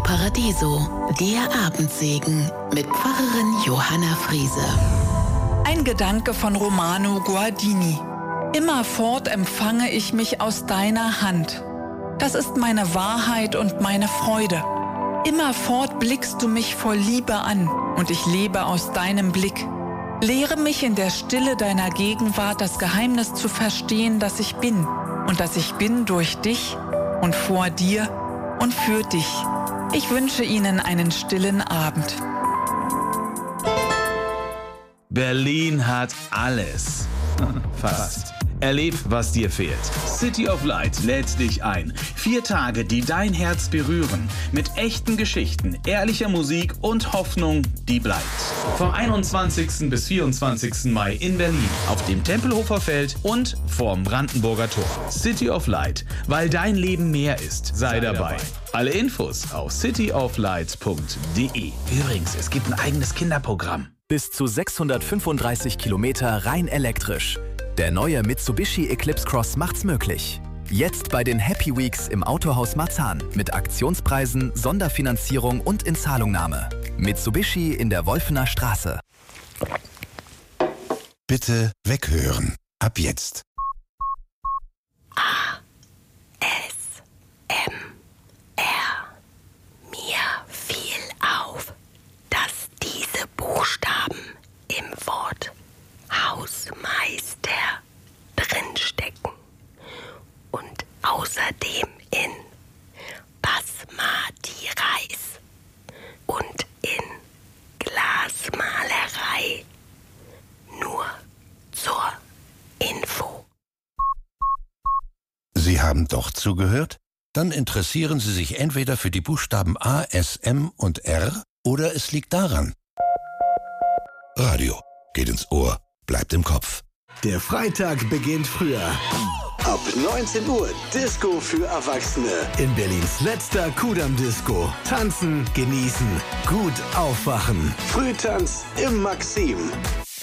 Paradiso, der Abendsegen mit Pfarrerin Johanna Friese. Ein Gedanke von Romano Guardini. Immerfort empfange ich mich aus deiner Hand. Das ist meine Wahrheit und meine Freude. Immerfort blickst du mich voll Liebe an und ich lebe aus deinem Blick. Lehre mich in der Stille deiner Gegenwart das Geheimnis zu verstehen, dass ich bin und dass ich bin durch dich und vor dir und für dich. Ich wünsche Ihnen einen stillen Abend. Berlin hat alles. Fast. Erleb, was dir fehlt. City of Light lädt dich ein. 4 Tage, die dein Herz berühren. Mit echten Geschichten, ehrlicher Musik und Hoffnung, die bleibt. Vom 21. bis 24. Mai in Berlin, auf dem Tempelhofer Feld und vorm Brandenburger Tor. City of Light, weil dein Leben mehr ist. Sei dabei. Alle Infos auf cityoflight.de. Übrigens, es gibt ein eigenes Kinderprogramm. Bis zu 635 Kilometer rein elektrisch. Der neue Mitsubishi Eclipse Cross macht's möglich. Jetzt bei den Happy Weeks im Autohaus Marzahn mit Aktionspreisen, Sonderfinanzierung und Inzahlungnahme. Mitsubishi in der Wolfener Straße. Bitte weghören. Ab jetzt. ASMR. Mir fiel auf, dass diese Buchstaben im Wort Hausmeister drinstecken und außerdem in Basmati Reis und in Glasmalerei. Nur zur Info. Sie haben doch zugehört? Dann interessieren Sie sich entweder für die Buchstaben A, S, M und R oder es liegt daran. Radio geht ins Ohr, bleibt im Kopf. Der Freitag beginnt früher. Ab 19 Uhr Disco für Erwachsene. In Berlins letzter Kudamm-Disco. Tanzen, genießen, gut aufwachen. Frühtanz im Maxim.